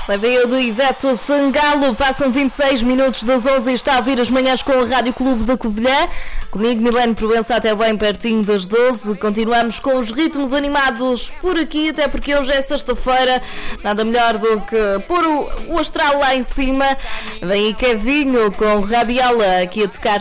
Levei eu do Ivete Sangalo. Passam 26 minutos das 11 e está a vir as manhãs com a Rádio Clube da Covilhã. Comigo, Milene Provença, até bem pertinho das 12. Continuamos com os ritmos animados por aqui, até porque hoje é sexta-feira. Nada melhor do que pôr o astral lá em cima. Vem aí Kevinho com Rabiola aqui a tocar